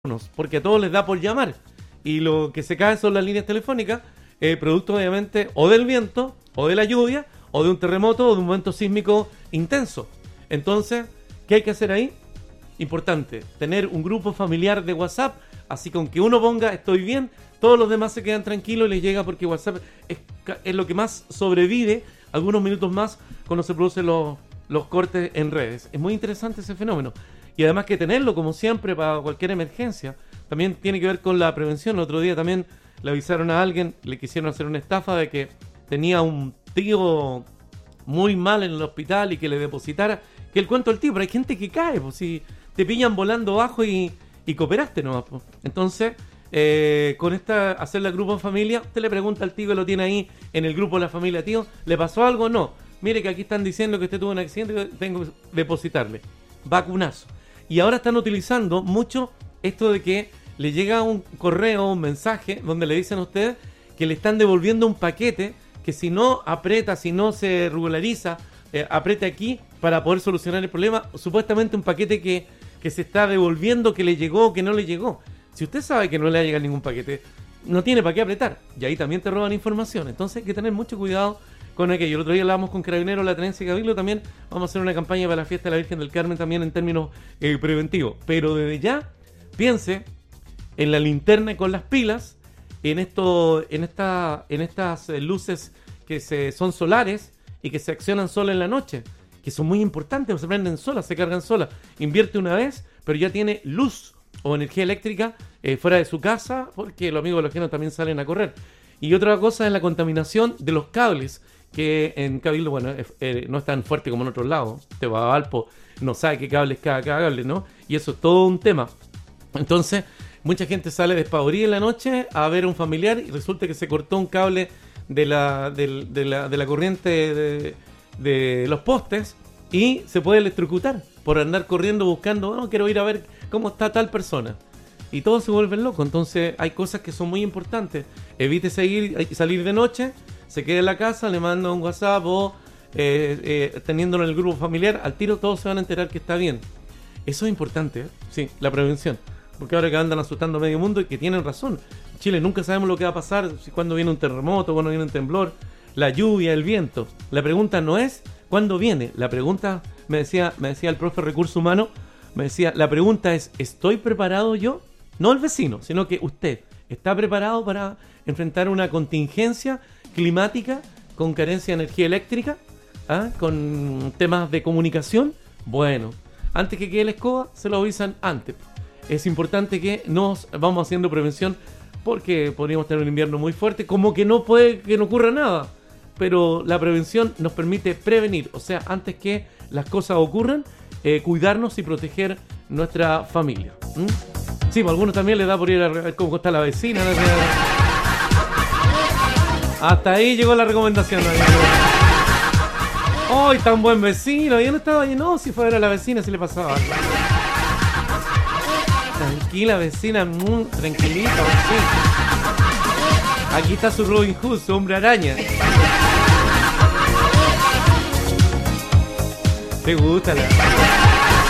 porque a todos les da por llamar y lo que se cae son las líneas telefónicas, producto obviamente o del viento, o de la lluvia, o de un terremoto, o de un momento sísmico intenso. Entonces, ¿qué hay que hacer ahí? Importante, tener un grupo familiar de WhatsApp, así con que uno ponga estoy bien, todos los demás se quedan tranquilos y les llega, porque WhatsApp es lo que más sobrevive algunos minutos más cuando se producen los cortes en redes. Es muy interesante ese fenómeno. Y además que tenerlo, como siempre, para cualquier emergencia. También tiene que ver con la prevención. El otro día también le avisaron a alguien, le quisieron hacer una estafa de que tenía un tío muy mal en el hospital y que le depositara. Que el cuento del tío, pero hay gente que cae, pues si te pillan volando bajo y cooperaste nomás, pues. Entonces, con esta, hacer la grupo en familia, usted le pregunta al tío que lo tiene ahí en el grupo de la familia, tío, ¿le pasó algo? No. Mire que aquí están diciendo que usted tuvo un accidente, que tengo que depositarle. Vacunazo. Y ahora están utilizando mucho esto de que le llega un correo, un mensaje, donde le dicen a usted que le están devolviendo un paquete, que si no aprieta, si no se regulariza, apriete aquí para poder solucionar el problema. Supuestamente un paquete que se está devolviendo, que le llegó o que no le llegó. Si usted sabe que no le ha llegado ningún paquete, no tiene para qué apretar. Y ahí también te roban información. Entonces hay que tener mucho cuidado con aquello. El otro día hablábamos con Carabineros, la Tenencia de Cabildo. También vamos a hacer una campaña para la fiesta de la Virgen del Carmen, también en términos preventivos. Pero desde ya, piense en la linterna con las pilas, en estas luces que son solares y que se accionan solas en la noche, que son muy importantes, se prenden solas, se cargan solas. Invierte una vez, pero ya tiene luz o energía eléctrica fuera de su casa, porque los amigos de los genos también salen a correr. Y otra cosa es la contaminación de los cables, que en Cabildo, bueno, no es tan fuerte como en otros lados. Te va a Valpo, no sabe qué cable es cada cable, ¿no? Y eso es todo un tema. Entonces, mucha gente sale despavorida en la noche a ver a un familiar y resulta que se cortó un cable de la corriente de los postes y se puede electrocutar por andar corriendo buscando, no, quiero ir a ver cómo está tal persona. Y todos se vuelven locos. Entonces hay cosas que son muy importantes. Evite salir de noche, se quede en la casa, le manda un WhatsApp o teniéndolo en el grupo familiar, al tiro todos se van a enterar que está bien. Eso es importante, ¿eh? Sí, la prevención. Porque ahora que andan asustando a medio mundo y que tienen razón. En Chile nunca sabemos lo que va a pasar, cuando viene un terremoto, cuando viene un temblor, la lluvia, el viento. La pregunta no es cuándo viene. La pregunta, me decía el profe Recursos Humanos, me decía, la pregunta es, ¿estoy preparado yo? No el vecino, sino que usted está preparado para enfrentar una contingencia climática con carencia de energía eléctrica, con temas de comunicación. Bueno, antes que quede la escoba, se lo avisan antes. Es importante que nos vamos haciendo prevención, porque podríamos tener un invierno muy fuerte, como que no puede que no ocurra nada, pero la prevención nos permite prevenir, o sea, antes que las cosas ocurran, cuidarnos y proteger nuestra familia. Sí, pues a algunos también les da por ir a ver cómo está la vecina. Hasta ahí llegó la recomendación. ¡Ay, tan buen vecino! Yo no estaba ahí, no, si fue a ver a la vecina, si le pasaba algo. Tranquila vecina, tranquilita, sí. Aquí está su Robin Hood, su hombre araña. ¿Te gusta la...